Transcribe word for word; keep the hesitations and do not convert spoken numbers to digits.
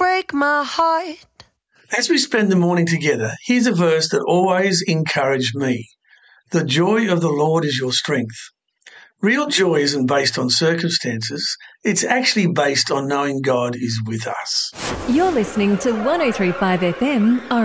break my heart. As we spend the morning together, here's a verse that always encouraged me. The joy of the Lord is your strength. Real joy isn't based on circumstances. It's actually based on knowing God is with us. You're listening to one oh three point five F M.